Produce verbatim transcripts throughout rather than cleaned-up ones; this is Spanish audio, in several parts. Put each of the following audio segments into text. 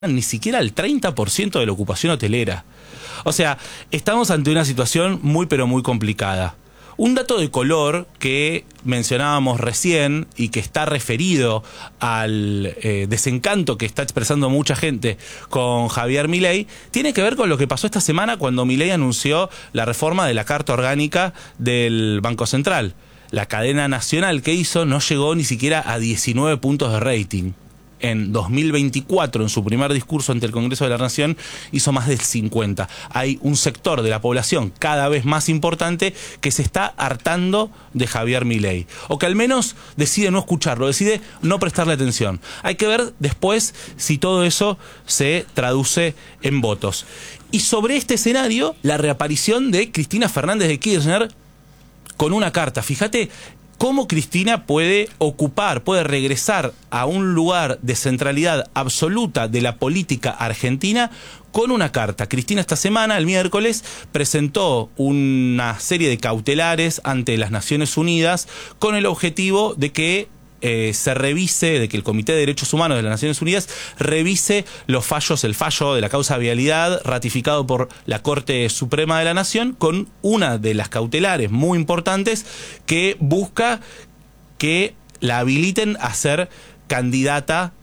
ni siquiera el treinta por ciento de la ocupación hotelera. O sea, estamos ante una situación muy pero muy complicada. Un dato de color que mencionábamos recién y que está referido al eh, desencanto que está expresando mucha gente con Javier Milei, tiene que ver con lo que pasó esta semana cuando Milei anunció la reforma de la Carta Orgánica del Banco Central. La cadena nacional que hizo no llegó ni siquiera a diecinueve puntos de rating. En dos mil veinticuatro, en su primer discurso ante el Congreso de la Nación, hizo más del cincuenta. Hay un sector de la población cada vez más importante que se está hartando de Javier Milei, o que al menos decide no escucharlo, decide no prestarle atención. Hay que ver después si todo eso se traduce en votos. Y sobre este escenario, la reaparición de Cristina Fernández de Kirchner con una carta. Fíjate cómo Cristina puede ocupar, puede regresar a un lugar de centralidad absoluta de la política argentina con una carta. Cristina esta semana, el miércoles, presentó una serie de cautelares ante las Naciones Unidas con el objetivo de que Eh, se revise, de que el Comité de Derechos Humanos de las Naciones Unidas revise los fallos, el fallo de la causa vialidad ratificado por la Corte Suprema de la Nación, con una de las cautelares muy importantes que busca que la habiliten a ser candidata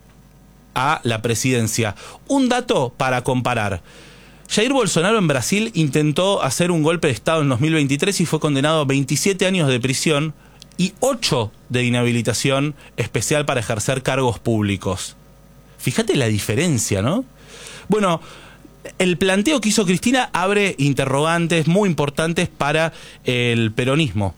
a la presidencia. Un dato para comparar. Jair Bolsonaro en Brasil intentó hacer un golpe de Estado en dos mil veintitrés y fue condenado a veintisiete años de prisión y ocho de inhabilitación especial para ejercer cargos públicos. Fíjate la diferencia, ¿no? Bueno, el planteo que hizo Cristina abre interrogantes muy importantes para el peronismo.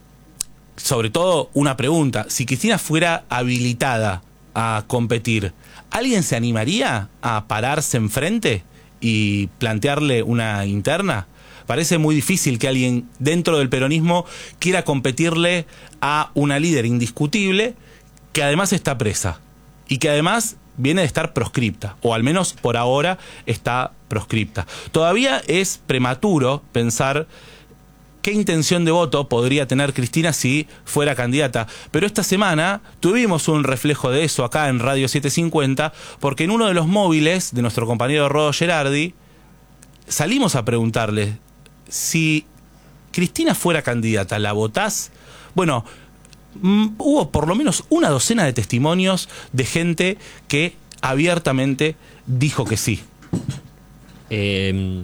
Sobre todo una pregunta: si Cristina fuera habilitada a competir, ¿alguien se animaría a pararse enfrente y plantearle una interna? Parece muy difícil que alguien dentro del peronismo quiera competirle a una líder indiscutible que además está presa y que además viene de estar proscripta, o al menos por ahora está proscripta. Todavía es prematuro pensar qué intención de voto podría tener Cristina si fuera candidata, pero esta semana tuvimos un reflejo de eso acá en Radio setecientos cincuenta, porque en uno de los móviles de nuestro compañero Rodo Gerardi salimos a preguntarle: si Cristina fuera candidata, ¿la votás? Bueno, mmm, hubo por lo menos una docena de testimonios de gente que abiertamente dijo que sí. Eh,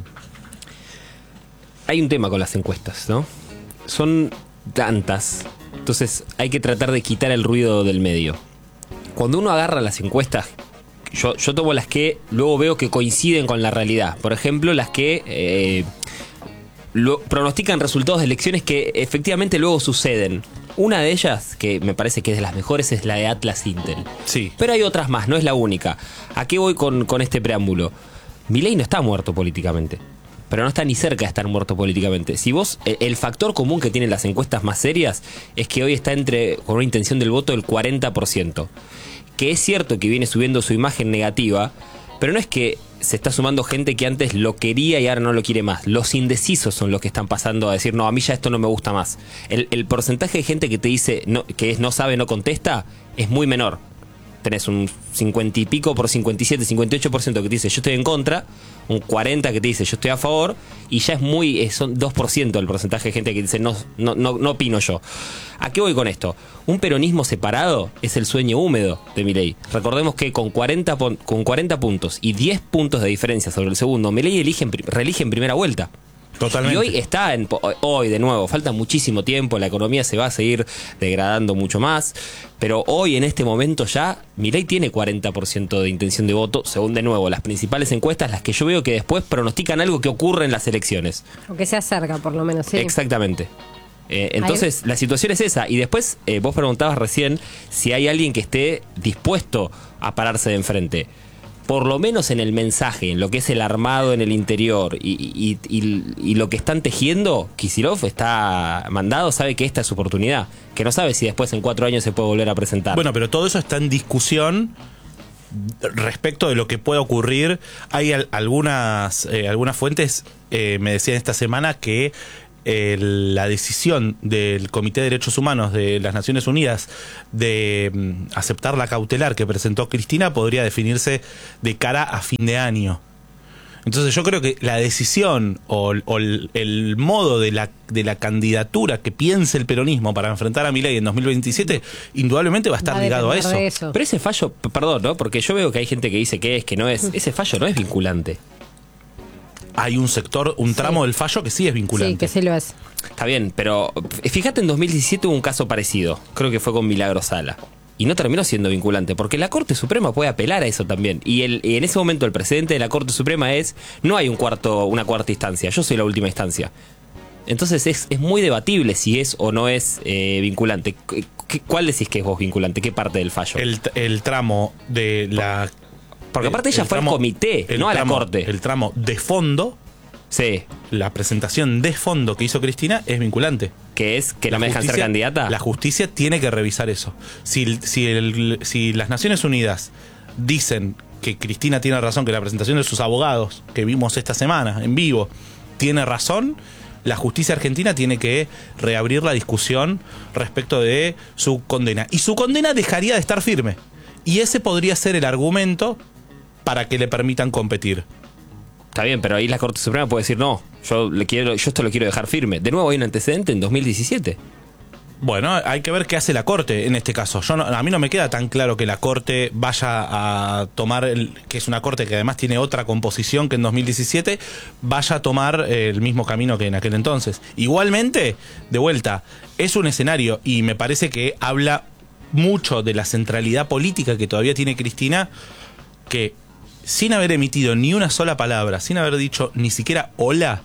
hay un tema con las encuestas, ¿no? Son tantas, entonces hay que tratar de quitar el ruido del medio. Cuando uno agarra las encuestas, yo, yo tomo las que luego veo que coinciden con la realidad. Por ejemplo, las que Eh, Lo, pronostican resultados de elecciones que efectivamente luego suceden. Una de ellas, que me parece que es de las mejores, es la de Atlas Intel. Sí. Pero hay otras más, no es la única. ¿A qué voy con, con este preámbulo? Milei no está muerto políticamente, pero no está ni cerca de estar muerto políticamente. Si vos, el, el factor común que tienen las encuestas más serias es que hoy está entre con una intención del voto del cuarenta por ciento. Que es cierto que viene subiendo su imagen negativa, pero no es que se está sumando gente que antes lo quería y ahora no lo quiere más. Los indecisos son los que están pasando a decir: no, a mí ya esto no me gusta más. El, el porcentaje de gente que te dice no, que es no sabe, no contesta, es muy menor. Tenés un cincuenta y pico por cincuenta y siete, cincuenta y ocho por ciento que te dice yo estoy en contra, un cuarenta que te dice yo estoy a favor, y ya es muy, eh, son dos por ciento el porcentaje de gente que dice no, no, no, no opino yo. ¿A qué voy con esto? Un peronismo separado es el sueño húmedo de Milei. Recordemos que con cuarenta, con cuarenta puntos y diez puntos de diferencia sobre el segundo, Milei elige en, reelige en primera vuelta. Totalmente. Y hoy está, en, hoy de nuevo, falta muchísimo tiempo, la economía se va a seguir degradando mucho más, pero hoy en este momento ya Milei tiene cuarenta por ciento de intención de voto, según de nuevo las principales encuestas, las que yo veo que después pronostican algo que ocurre en las elecciones. O que se acerca, por lo menos, sí. Exactamente. Eh, entonces, Ahí... la situación es esa. Y después, eh, vos preguntabas recién si hay alguien que esté dispuesto a pararse de enfrente. Por lo menos en el mensaje, en lo que es el armado en el interior y, y, y, y lo que están tejiendo, Kicillof está mandado, sabe que esta es su oportunidad, que no sabe si después en cuatro años se puede volver a presentar. Bueno, pero todo eso está en discusión respecto de lo que pueda ocurrir. Hay al, algunas, eh, algunas fuentes, eh, me decían esta semana que el, la decisión del Comité de Derechos Humanos de las Naciones Unidas de mm, aceptar la cautelar que presentó Cristina podría definirse de cara a fin de año. Entonces yo creo que la decisión o, o el, el modo de la, de la candidatura que piense el peronismo para enfrentar a Milei en dos mil veintisiete indudablemente va a estar Va a ligado a depender eso. de eso. Pero ese fallo, p- perdón, ¿no? Porque yo veo que hay gente que dice que es, que no es. Ese fallo no es vinculante. Hay un sector, un tramo del fallo que sí es vinculante. Sí, que sí lo es. Está bien, pero f- fíjate, en dos mil diecisiete hubo un caso parecido. Creo que fue con Milagro Sala. Y no terminó siendo vinculante, porque la Corte Suprema puede apelar a eso también. Y, el, y en ese momento el presidente de la Corte Suprema es, no hay un cuarto, una cuarta instancia, yo soy la última instancia. Entonces es, es muy debatible si es o no es eh, vinculante. ¿Qué- qué- ¿Cuál decís que es vos vinculante? ¿Qué parte del fallo? El, el tramo de la... Porque aparte ella el fue al tramo- comité, el no a la tramo- Corte. El tramo de fondo, Sí, la presentación de fondo que hizo Cristina es vinculante. que es que no La me dejan ser justicia- candidata. La justicia tiene que revisar eso. Si, si, el- si las Naciones Unidas dicen que Cristina tiene razón, que la presentación de sus abogados, que vimos esta semana en vivo, tiene razón, la justicia argentina tiene que reabrir la discusión respecto de su condena. Y su condena dejaría de estar firme. Y ese podría ser el argumento para que le permitan competir. Está bien, pero ahí la Corte Suprema puede decir, no, yo le quiero, yo esto lo quiero dejar firme. De nuevo hay un antecedente en dos mil diecisiete. Bueno, hay que ver qué hace la Corte en este caso. Yo no- a mí no me queda tan claro que la Corte vaya a tomar, el, que es una Corte que además tiene otra composición que en dos mil diecisiete, vaya a tomar eh, el mismo camino que en aquel entonces. Igualmente, de vuelta, es un escenario y me parece que habla mucho de la centralidad política que todavía tiene Cristina, que sin haber emitido ni una sola palabra, sin haber dicho ni siquiera hola,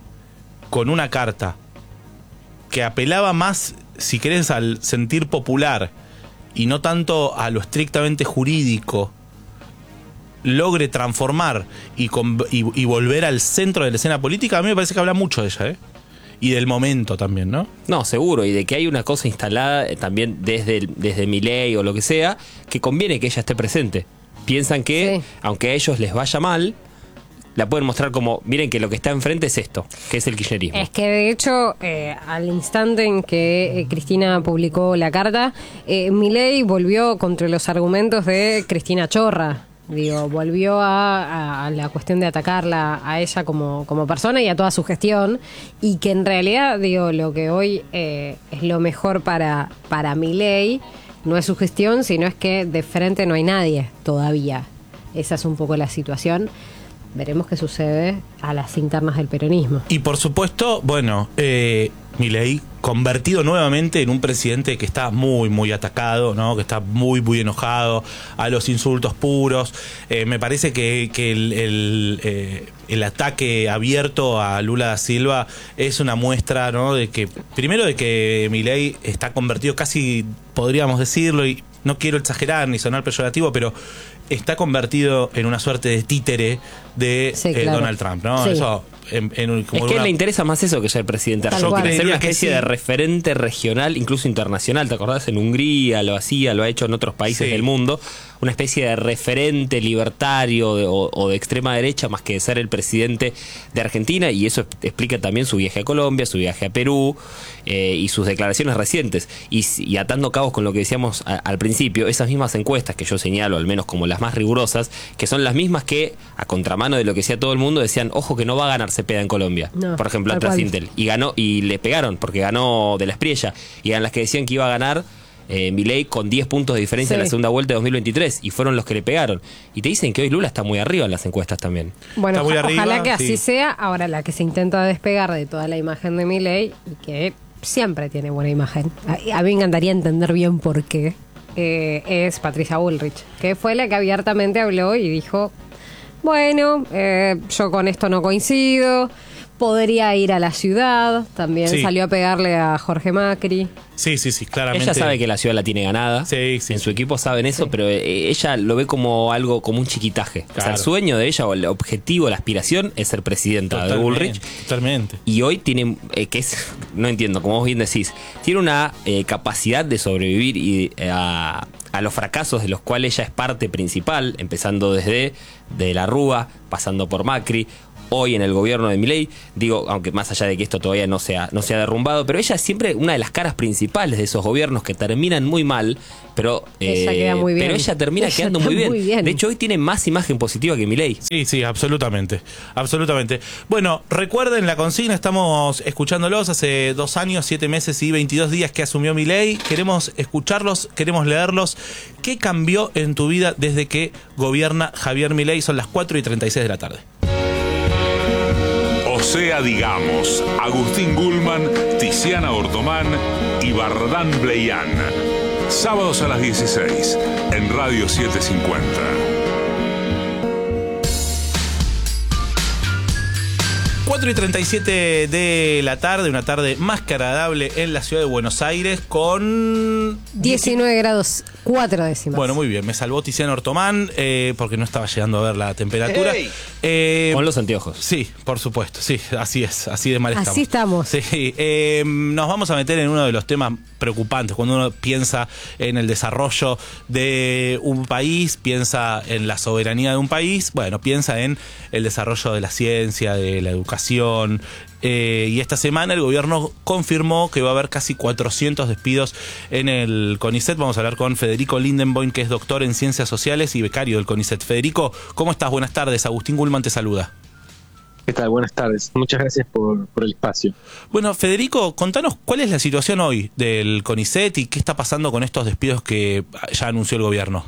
con una carta que apelaba más, si querés, al sentir popular y no tanto a lo estrictamente jurídico, logre transformar y, con- y, y volver al centro de la escena política, a mí me parece que habla mucho de ella, ¿eh? Y del momento también, ¿no? No, seguro, y de que hay una cosa instalada eh, también desde, el- desde Milei o lo que sea, que conviene que ella esté presente. Piensan que, Sí. aunque a ellos les vaya mal, la pueden mostrar como, miren que lo que está enfrente es esto, que es el kirchnerismo. Es que de hecho, eh, al instante en que eh, Cristina publicó la carta, eh, Milei volvió contra los argumentos de Cristina Chorra. Digo, volvió a, a- a la cuestión de atacarla a ella como, como persona y a toda su gestión. Y que en realidad, digo, lo que hoy eh, es lo mejor para, para Milei no es su gestión, sino es que de frente no hay nadie todavía. Esa es un poco la situación. Veremos qué sucede a las internas del peronismo. Y por supuesto, bueno, eh, Milei convertido nuevamente en un presidente que está muy, muy atacado, ¿no? Que está muy, muy enojado, a los insultos puros. Eh, me parece que, que el, el, eh, el ataque abierto a Lula da Silva es una muestra, ¿no? De que, primero, de que Milei está convertido casi, podríamos decirlo, y no quiero exagerar ni sonar peyorativo, pero está convertido en una suerte de títere de Sí, eh, claro. Donald Trump, ¿no? Sí. Eso en, en un- como Es que una- le interesa más eso que ser presidente Tal argentino. cual. Ser una Creería que especie sí. de referente regional, incluso internacional. ¿Te acordás? En Hungría lo hacía, lo ha hecho en otros países Sí. del mundo. Una especie de referente libertario de- o, o de extrema derecha, más que de ser el presidente de Argentina. Y eso explica también su viaje a Colombia, su viaje a Perú eh, y sus declaraciones recientes. Y, si- y atando cabos con lo que decíamos a- al principio, esas mismas encuestas que yo señalo, al menos como las más rigurosas, que son las mismas que, a contramano de lo que decía todo el mundo, decían, ojo que no va a ganar Cepeda en Colombia. No, Por ejemplo, tal Atlas cual. Intel. Y ganó, y le pegaron, porque ganó de la Espriella. Y eran las que decían que iba a ganar eh, Milei con diez puntos de diferencia Sí. en la segunda vuelta de dos mil veintitrés. Y fueron los que le pegaron. Y te dicen que hoy Lula está muy arriba en las encuestas también. Bueno, Está muy oja- arriba, ojalá que así sí. sea. Ahora, la que se intenta despegar de toda la imagen de Milei, y que siempre tiene buena imagen, a, a mí me encantaría entender bien por qué, eh, es Patricia Bullrich, que fue la que abiertamente habló y dijo, bueno, eh, yo con esto no coincido, podría ir a la ciudad, también Sí. salió a pegarle a Jorge Macri. Sí, sí, sí, claramente. Ella sabe que la ciudad la tiene ganada. Sí, sí, en su sí. equipo saben eso, Sí. pero eh, ella lo ve como algo, como un chiquitaje. O sea, Claro. el sueño de ella, o el objetivo, la aspiración, es ser presidenta de Totalmente, Bullrich. Totalmente. Y hoy tiene, eh, que es, no entiendo, como vos bien decís, tiene una eh, capacidad de sobrevivir y, eh, a, a los fracasos de los cuales ella es parte principal, empezando desde de la Rúa, pasando por Macri, hoy en el gobierno de Milei, digo, aunque más allá de que esto todavía no sea, no sea derrumbado, pero ella es siempre una de las caras principales de esos gobiernos que terminan muy mal, pero, ella eh, queda muy bien. pero ella termina Ella quedando está muy bien. muy bien. De hecho, hoy tiene más imagen positiva que Milei. Sí, sí, absolutamente, absolutamente. Bueno, recuerden la consigna, estamos escuchándolos hace dos años, siete meses y veintidós días que asumió Milei. Queremos escucharlos, queremos leerlos. ¿Qué cambió en tu vida desde que gobierna Javier Milei? Son las cuatro y treinta y seis de la tarde. O sea, digamos, Agustín Gulman, Tiziana Ortomán y Bardán Bleian. Sábados a las dieciséis en Radio setecientos cincuenta. cuatro y treinta y siete de la tarde, una tarde más que agradable en la ciudad de Buenos Aires con... diecinueve grados cuatro décimas. Bueno, muy bien, me salvó Tiziana Ortomán eh, porque no estaba llegando a ver la temperatura. Hey. Eh, Con los anteojos. Sí, por supuesto, sí, así es, así de mal estamos. Así estamos. Sí, eh, nos vamos a meter en uno de los temas preocupantes cuando uno piensa en el desarrollo de un país, piensa en la soberanía de un país, bueno, piensa en el desarrollo de la ciencia, de la educación. Eh, y esta semana el gobierno confirmó que va a haber casi cuatrocientos despidos en el CONICET. Vamos a hablar con Federico Lindenboim, que es doctor en Ciencias Sociales y becario del CONICET. Federico, ¿cómo estás? Buenas tardes. Agustín Gulman te saluda. ¿Qué tal? Buenas tardes. Muchas gracias por, por el espacio. Bueno, Federico, contanos cuál es la situación hoy del CONICET y qué está pasando con estos despidos que ya anunció el gobierno.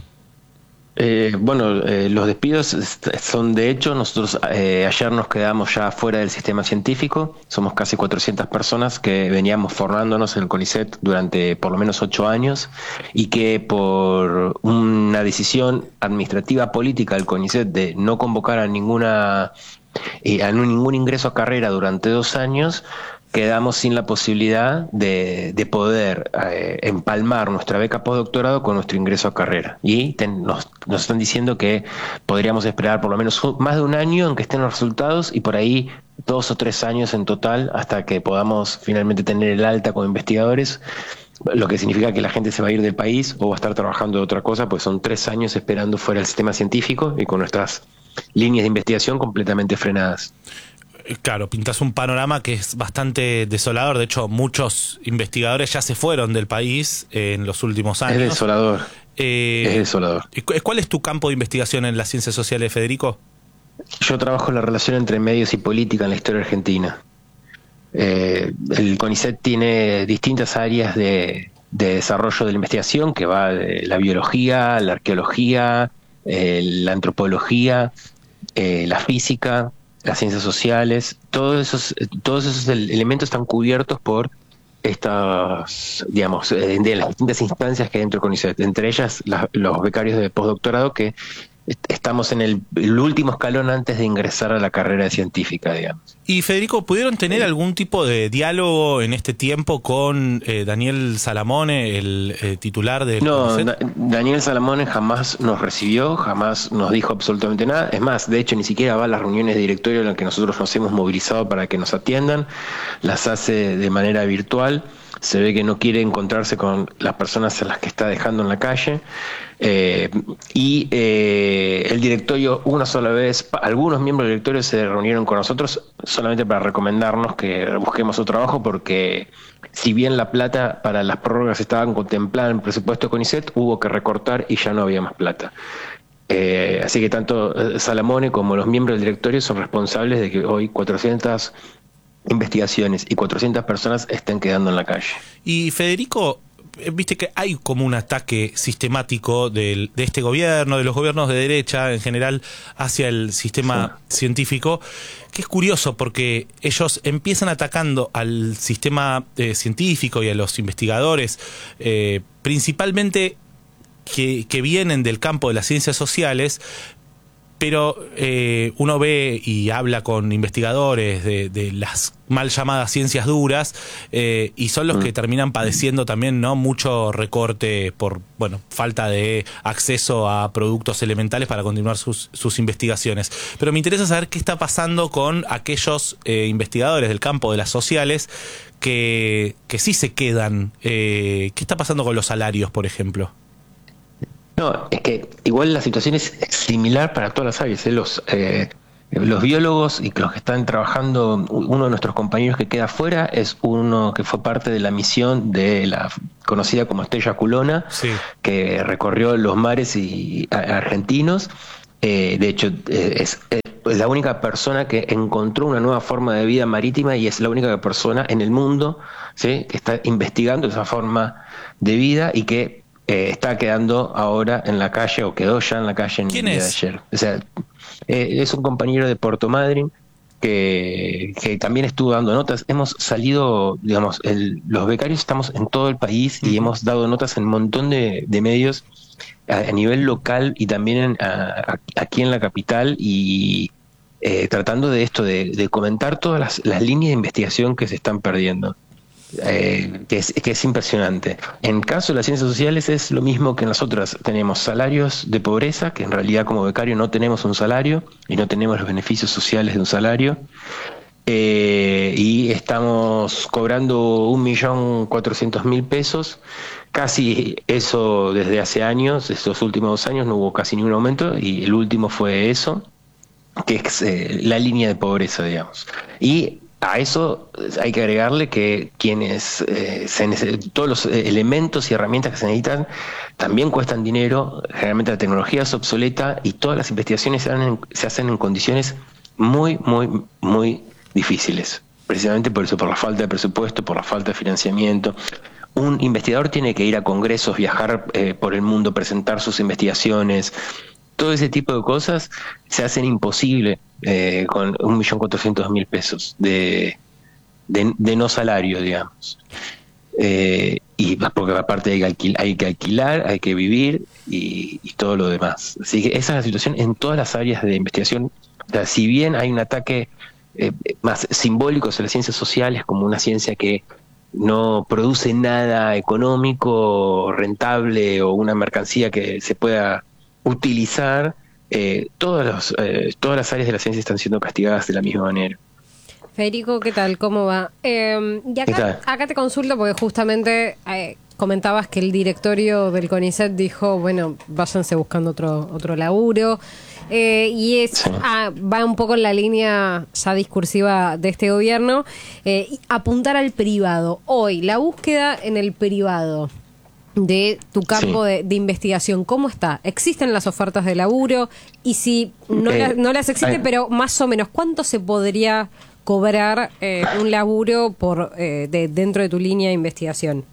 Eh, bueno, eh, los despidos son de hecho, nosotros eh, ayer nos quedamos ya fuera del sistema científico, somos casi cuatrocientas personas que veníamos formándonos en el CONICET durante por lo menos ocho años y que por una decisión administrativa política del CONICET de no convocar a ninguna eh, a ningún ingreso a carrera durante dos años, quedamos sin la posibilidad de, de poder eh, empalmar nuestra beca postdoctorado con nuestro ingreso a carrera. Y ten, nos, nos están diciendo que podríamos esperar por lo menos un, más de un año en que estén los resultados y por ahí dos o tres años en total hasta que podamos finalmente tener el alta como investigadores, lo que significa que la gente se va a ir del país o va a estar trabajando de otra cosa, pues son tres años esperando fuera del sistema científico y con nuestras líneas de investigación completamente frenadas. Claro, pintas un panorama que es bastante desolador. De hecho, muchos investigadores ya se fueron del país eh, en los últimos años. Es desolador. Eh, es desolador. ¿Cuál es tu campo de investigación en las ciencias sociales, Federico? Yo trabajo en la relación entre medios y política en la historia argentina. Eh, el CONICET tiene distintas áreas de, de desarrollo de la investigación, que va de la biología, la arqueología, eh, la antropología, eh, la física, las ciencias sociales. Todos esos, todos esos elementos están cubiertos por estas, digamos, de las distintas instancias que hay dentro del CONICET, entre ellas la, los becarios de postdoctorado, que estamos en el, el último escalón antes de ingresar a la carrera científica, digamos. Y Federico, ¿pudieron tener algún tipo de diálogo en este tiempo con eh, Daniel Salamone, el eh, titular del No, CONICET? Da- Daniel Salamone jamás nos recibió, jamás nos dijo absolutamente nada. Es más, de hecho, ni siquiera va a las reuniones de directorio en las que nosotros nos hemos movilizado para que nos atiendan. Las hace de manera virtual. Se ve que no quiere encontrarse con las personas a las que está dejando en la calle. Eh, y eh, el directorio, una sola vez, pa- algunos miembros del directorio se reunieron con nosotros solamente para recomendarnos que busquemos otro trabajo, porque si bien la plata para las prórrogas estaban contempladas en el presupuesto de CONICET, hubo que recortar y ya no había más plata. Eh, así que tanto eh, Salamone como los miembros del directorio son responsables de que hoy cuatrocientas investigaciones y cuatrocientas personas estén quedando en la calle. Y Federico, eh, viste que hay como un ataque sistemático del, de este gobierno, de los gobiernos de derecha en general, hacia el sistema Sí. científico, que es curioso porque ellos empiezan atacando al sistema eh, científico y a los investigadores, eh, principalmente que, que vienen del campo de las ciencias sociales. Pero eh, uno ve y habla con investigadores de, de las mal llamadas ciencias duras eh, y son los que terminan padeciendo también, ¿no?, mucho recorte por, bueno, falta de acceso a productos elementales para continuar sus, sus investigaciones. Pero me interesa saber qué está pasando con aquellos eh, investigadores del campo de las sociales que, que sí se quedan. Eh, ¿Qué está pasando con los salarios, por ejemplo? No, es que igual la situación es similar para todas las áreas. ¿eh? Los, eh, Los biólogos y los que están trabajando, uno de nuestros compañeros que queda afuera es uno que fue parte de la misión de la conocida como Estrella Culona, sí. que recorrió los mares y, a, argentinos. Eh, de hecho, eh, es, es la única persona que encontró una nueva forma de vida marítima y es la única persona en el mundo, ¿sí?, que está investigando esa forma de vida y que eh, está quedando ahora en la calle, o quedó ya en la calle en el día de ayer. O sea, Eh, es un compañero de Puerto Madryn que, que también estuvo dando notas. Hemos salido, digamos, el, los becarios estamos en todo el país y uh-huh. hemos dado notas en un montón de, de medios a, a nivel local y también en, a, a, aquí en la capital y eh, tratando de esto, de, de comentar todas las, las líneas de investigación que se están perdiendo. Eh, que, es, que es impresionante. En caso de las ciencias sociales es lo mismo que en las otras. Tenemos salarios de pobreza, que en realidad como becario no tenemos un salario y no tenemos los beneficios sociales de un salario. Eh, y estamos cobrando un millón cuatrocientos mil pesos, casi eso desde hace años. Estos últimos dos años no hubo casi ningún aumento y el último fue eso, que es eh, la línea de pobreza, digamos. Y a eso hay que agregarle que quienes eh, se neces- todos los elementos y herramientas que se necesitan también cuestan dinero. Generalmente la tecnología es obsoleta y todas las investigaciones se hacen en, se hacen en condiciones muy, muy, muy difíciles. Precisamente por eso, por la falta de presupuesto, por la falta de financiamiento. Un investigador tiene que ir a congresos, viajar eh, por el mundo, presentar sus investigaciones. Todo ese tipo de cosas se hacen imposible eh, con un millón cuatrocientos mil pesos de, de, de no salario, digamos. Eh, y porque aparte hay que, alquil, hay que alquilar, hay que vivir y, y todo lo demás. Así que esa es la situación en todas las áreas de investigación. O sea, si bien hay un ataque eh, más simbólico hacia las ciencias sociales como una ciencia que no produce nada económico, rentable o una mercancía que se pueda utilizar, eh, todas, los, eh, todas las áreas de la ciencia están siendo castigadas de la misma manera. Federico, ¿qué tal? ¿Cómo va? Eh, y acá, acá te consulto porque justamente eh, comentabas que el directorio del CONICET dijo, bueno, váyanse buscando otro otro laburo. Eh, y es sí. ah, va un poco en la línea ya discursiva de este gobierno, eh, apuntar al privado. Hoy, la búsqueda en el privado de tu campo sí. de, de investigación, ¿cómo está? ¿Existen las ofertas de laburo? Y si no, eh, la, no las existe, eh, pero más o menos, ¿cuánto se podría cobrar eh, un laburo por eh, de, dentro de tu línea de investigación?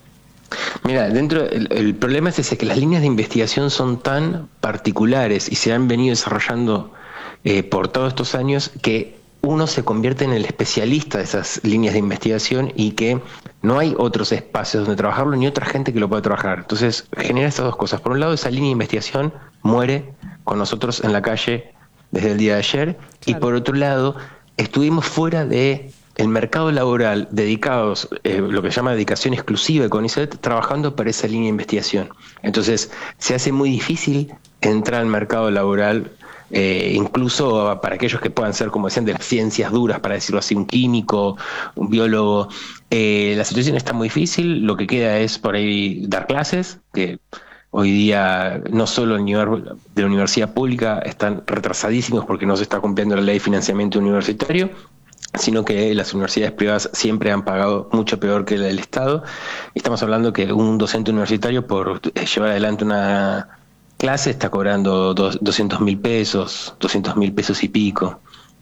Mira, dentro el, el problema es ese, que las líneas de investigación son tan particulares y se han venido desarrollando eh, por todos estos años que uno se convierte en el especialista de esas líneas de investigación y que no hay otros espacios donde trabajarlo ni otra gente que lo pueda trabajar. Entonces genera estas dos cosas. Por un lado, esa línea de investigación muere con nosotros en la calle desde el día de ayer. Claro. Y por otro lado, estuvimos fuera de el mercado laboral, dedicados, eh, lo que se llama dedicación exclusiva de CONICET, trabajando para esa línea de investigación. Entonces se hace muy difícil entrar al mercado laboral, eh, incluso para aquellos que puedan ser, como decían, de las ciencias duras, para decirlo así, un químico, un biólogo. Eh, la situación está muy difícil, lo que queda es por ahí dar clases, que hoy día no solo el nivel de la universidad pública están retrasadísimos porque no se está cumpliendo la ley de financiamiento universitario, sino que las universidades privadas siempre han pagado mucho peor que la del Estado. Estamos hablando que un docente universitario por llevar adelante una clase está cobrando doscientos mil pesos, doscientos mil pesos y pico,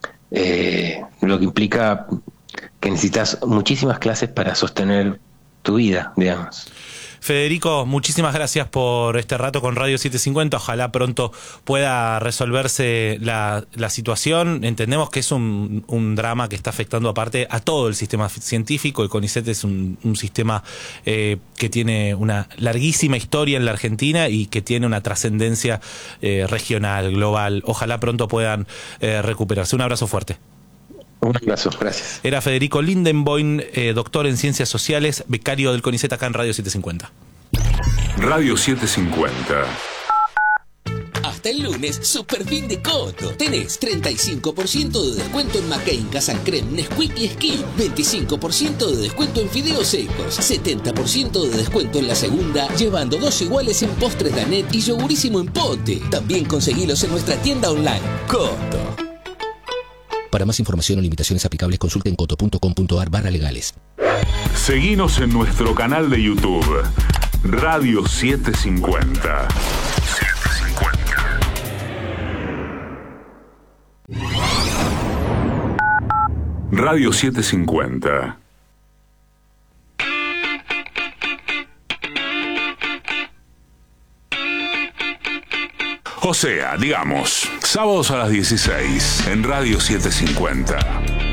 eh, lo que implica que necesitas muchísimas clases para sostener tu vida, digamos. Federico, muchísimas gracias por este rato con Radio setecientos cincuenta. Ojalá pronto pueda resolverse la, la situación. Entendemos que es un, un drama que está afectando aparte a todo el sistema científico. El CONICET es un, un sistema eh, que tiene una larguísima historia en la Argentina y que tiene una trascendencia eh, regional, global. Ojalá pronto puedan eh, recuperarse. Un abrazo fuerte. Un abrazo, gracias. Era Federico Lindenboim, eh, doctor en Ciencias Sociales, becario del CONICET acá en Radio setecientos cincuenta. Radio setecientos cincuenta. Hasta el lunes, super fin de Coto. Tenés treinta y cinco por ciento de descuento en McCain, Casan Creme, Nesquik y Skin. veinticinco por ciento de descuento en fideos secos. setenta por ciento de descuento en la segunda, llevando dos iguales en postres Danet y yogurísimo en pote. También conseguilos en nuestra tienda online. Coto. Para más información o limitaciones aplicables, consulte en coto punto com punto ar barra legales. Seguinos en nuestro canal de YouTube, Radio setecientos cincuenta. Radio setecientos cincuenta. O sea, digamos, sábados a las dieciséis en Radio setecientos cincuenta.